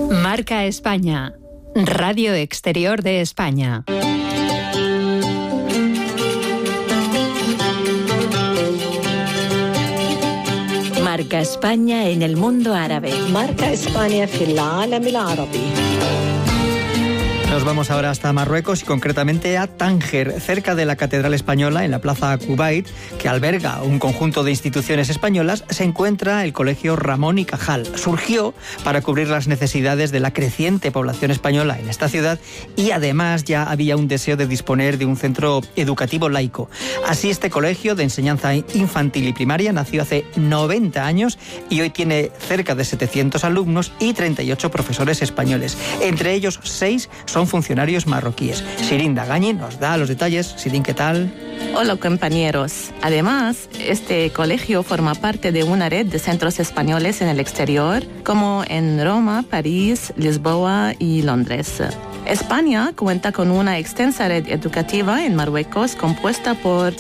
Marca España, Radio Exterior de España. Marca España en el mundo árabe. Marca España في العالم العربي. Nos vamos ahora hasta Marruecos y concretamente a Tánger, cerca de la Catedral Española, en la Plaza Kuwait, que alberga un conjunto de instituciones españolas, se encuentra el Colegio Ramón y Cajal. Surgió para cubrir las necesidades de la creciente población española en esta ciudad y además ya había un deseo de disponer de un centro educativo laico. Así, este colegio de enseñanza infantil y primaria nació hace 90 años y hoy tiene cerca de 700 alumnos y 38 profesores españoles. Entre ellos, 6 son funcionarios marroquíes. Sirin Dagañi nos da los detalles. Sirin, ¿qué tal? Hola, compañeros. Además, este colegio forma parte de una red de centros españoles en el exterior, como en Roma, París, Lisboa y Londres. España cuenta con una extensa red educativa en Marruecos compuesta por